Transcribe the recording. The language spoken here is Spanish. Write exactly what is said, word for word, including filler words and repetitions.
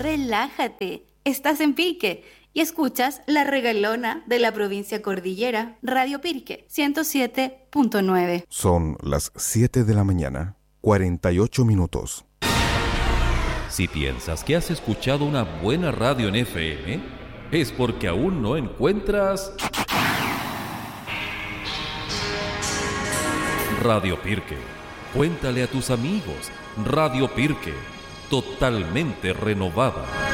relájate. Estás en Pirque y escuchas La Regalona de la provincia Cordillera, Radio Pirque, ciento siete punto nueve. Son las siete de la mañana, cuarenta y ocho minutos. Si piensas que has escuchado una buena radio en F M, es porque aún no encuentras Radio Pirque. Cuéntale a tus amigos, Radio Pirque, totalmente renovada.